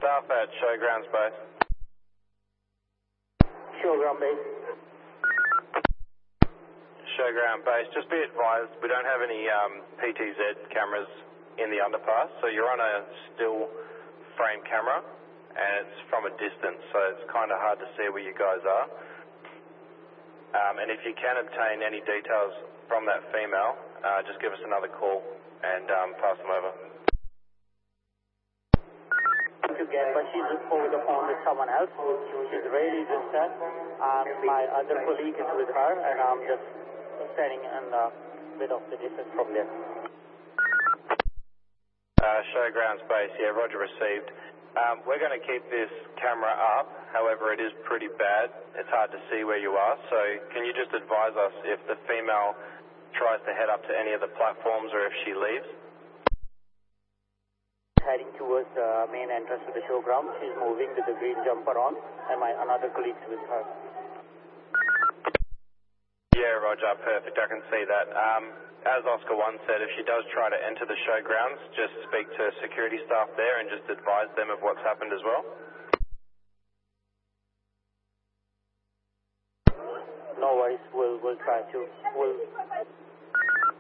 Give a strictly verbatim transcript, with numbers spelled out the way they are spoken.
staff at Showgrounds Base. Showground Base. Showground Base. Just be advised, we don't have any um, P T Z cameras in the underpass, so you're on a still frame camera, and it's from a distance, so it's kind of hard to see where you guys are. Um, and if you can obtain any details from that female, uh, just give us another call and um, pass them over. To get, but she's over the phone with someone else. She's really distant. Um, my other colleague is with her, and I'm just standing in a bit of the distance from there. Uh, Showgrounds Base, yeah, Roger received. Um, we're going to keep this camera up, however it is pretty bad. It's hard to see where you are, so can you just advise us if the female tries to head up to any of the platforms or if she leaves? Heading towards the main entrance to the showground. She's moving with the green jumper on, and my another colleague's with her. Yeah, Roger, perfect. I can see that. Um, as Oscar one said, if she does try to enter the showgrounds, just speak to security staff there and just advise them of what's happened as well. No worries. We'll we'll try to. We'll